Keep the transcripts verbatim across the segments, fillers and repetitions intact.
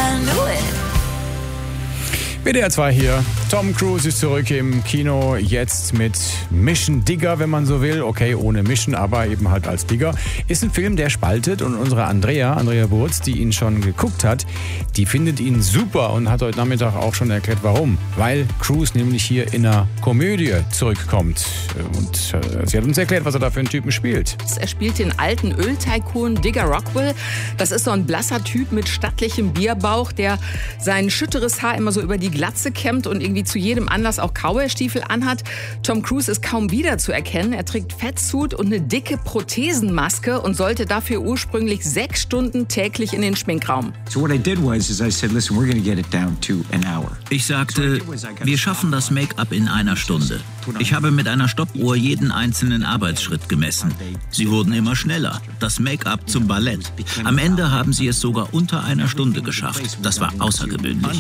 I knew it. W D R zwei hier. Tom Cruise ist zurück im Kino, jetzt mit Mission Digger, wenn man so will. Okay, ohne Mission, aber eben halt als Digger. Ist ein Film, der spaltet, und unsere Andrea, Andrea Burz, die ihn schon geguckt hat, die findet ihn super und hat heute Nachmittag auch schon erklärt, warum. Weil Cruise nämlich hier in einer Komödie zurückkommt. Und äh, sie hat uns erklärt, was er da für einen Typen spielt. Er spielt den alten Öltycoon Digger Rockwell. Das ist so ein blasser Typ mit stattlichem Bierbauch, der sein schütteres Haar immer so über die Glatze kämmt und irgendwie zu jedem Anlass auch Cowboystiefel anhat. Tom Cruise ist kaum wiederzuerkennen. Er trägt Fettsuit und eine dicke Prothesenmaske und sollte dafür ursprünglich sechs Stunden täglich in den Schminkraum. Ich sagte, wir schaffen das Make-up in einer Stunde. Ich habe mit einer Stoppuhr jeden einzelnen Arbeitsschritt gemessen. Sie wurden immer schneller. Das Make-up zum Ballett. Am Ende haben sie es sogar unter einer Stunde geschafft. Das war außergewöhnlich.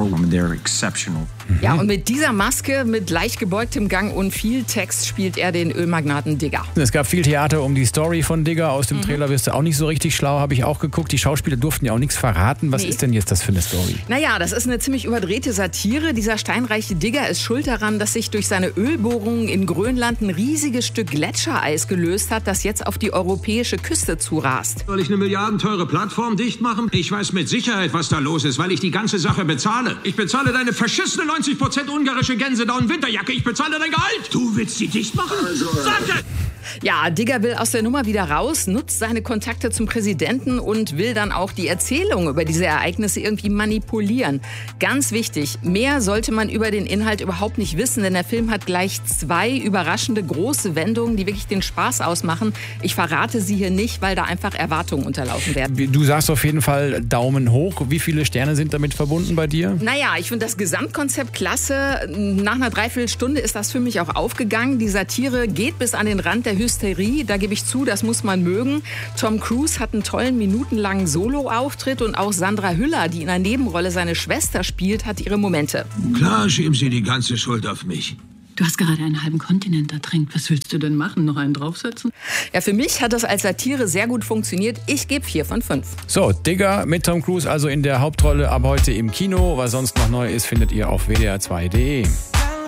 Ja, und mit dieser Maske, mit leicht gebeugtem Gang und viel Text spielt er den Ölmagnaten Digger. Es gab viel Theater um die Story von Digger. Aus dem mhm. Trailer wirst du auch nicht so richtig schlau, habe ich auch geguckt. Die Schauspieler durften ja auch nichts verraten. Was nee. ist denn jetzt das für eine Story? Naja, das ist eine ziemlich überdrehte Satire. Dieser steinreiche Digger ist schuld daran, dass sich durch seine Ölbohrungen in Grönland ein riesiges Stück Gletschereis gelöst hat, das jetzt auf die europäische Küste zurast. Soll ich eine milliardenteure Plattform dicht machen? Ich weiß mit Sicherheit, was da los ist, weil ich die ganze Sache bezahle. Ich bezahle deine verschissene neunzig Prozent ungarische Gänsedown-Winterjacke. Ich bezahle dein Gehalt. Du willst sie dicht machen? Also, Sag es! Ja, Digger will aus der Nummer wieder raus, nutzt seine Kontakte zum Präsidenten und will dann auch die Erzählung über diese Ereignisse irgendwie manipulieren. Ganz wichtig, mehr sollte man über den Inhalt überhaupt nicht wissen, denn der Film hat gleich zwei überraschende große Wendungen, die wirklich den Spaß ausmachen. Ich verrate sie hier nicht, weil da einfach Erwartungen unterlaufen werden. Du sagst auf jeden Fall Daumen hoch. Wie viele Sterne sind damit verbunden bei dir? Naja, ich finde das Gesamtkonzept klasse. Nach einer Dreiviertelstunde ist das für mich auch aufgegangen. Die Satire geht bis an den Rand der Hysterie, da gebe ich zu, das muss man mögen. Tom Cruise hat einen tollen minutenlangen Solo-Auftritt und auch Sandra Hüller, die in einer Nebenrolle seine Schwester spielt, hat ihre Momente. Klar schieben Sie die ganze Schuld auf mich. Du hast gerade einen halben Kontinent ertränkt. Was willst du denn machen? Noch einen draufsetzen? Ja, für mich hat das als Satire sehr gut funktioniert. Ich gebe vier von fünf. So, Digger mit Tom Cruise also in der Hauptrolle ab heute im Kino. Was sonst noch neu ist, findet ihr auf w d r zwei punkt d e.